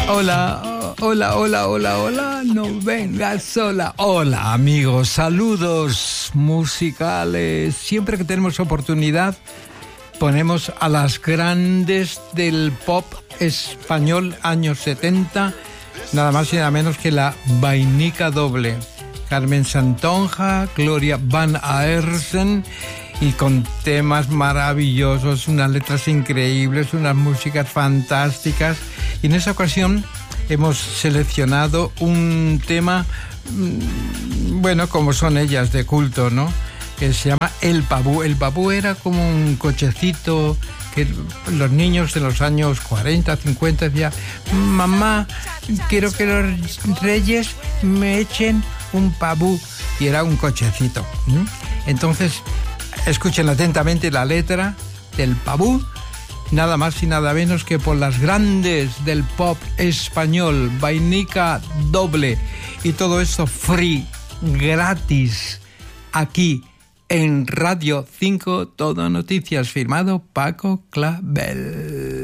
Hola, hola, hola, hola, hola, no vengas sola. Hola, amigos, saludos musicales. Siempre que tenemos oportunidad, ponemos a las grandes del pop español años 70, nada más y nada menos que la Vainica Doble. Carmen Santonja, Gloria Van Aersen, y con temas maravillosos, unas letras increíbles, unas músicas fantásticas. Y en esa ocasión hemos seleccionado un tema, bueno, como son ellas, de culto, ¿no?, que se llama El Pabú. El Pabú era como un cochecito que los niños de los años 40, 50 decían: mamá, quiero que los reyes me echen un Pabú. Y era un cochecito. Entonces, escuchen atentamente la letra del Pabú, nada más y nada menos que por las grandes del pop español, Vainica Doble. Y todo esto free, gratis, aquí en Radio 5 Todo Noticias, firmado Paco Clavel.